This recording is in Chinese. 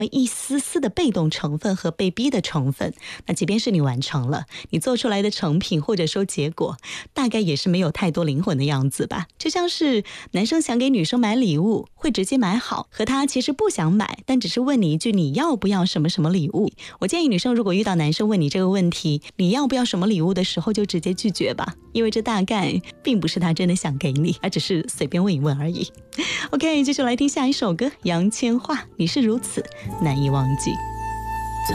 一丝丝的被动成分和被逼的成分，那即便是你完成了，你做出来的成品或者说结果，大概也是没有太多灵魂的样子吧。就像是男生想给女生买礼物，会直接买好，和他其实不想买，但只是问你一句你要不要什么什么礼物。我建议女生如果遇到男生问你这个问题，你要不要什么礼物的时候，就直接拒绝吧，因为这大概并不是他真的想给你，而只是随便问一问而已。OK， 接下来听下一首歌，杨千嬅，你是如此难以忘记。